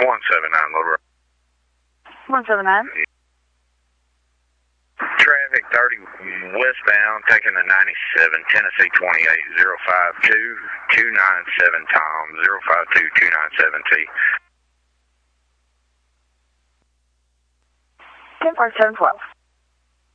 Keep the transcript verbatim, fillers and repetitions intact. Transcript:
one seven nine, Little Rock. one seven nine. Traffic thirty westbound, taking the ninety-seven, Tennessee twenty-eight, zero five two, two nine seven, Tom, zero five two, two nine seven T. ten four seven twelve.